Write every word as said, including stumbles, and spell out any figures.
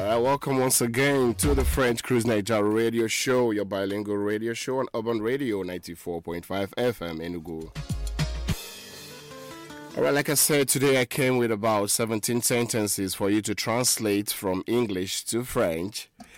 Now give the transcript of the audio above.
Uh, welcome once again to the French Cruise Niger radio show, your bilingual radio show on Urban Radio ninety-four point five F M Enugu. Alright, like I said, today I came with about seventeen sentences for you to translate from English to French.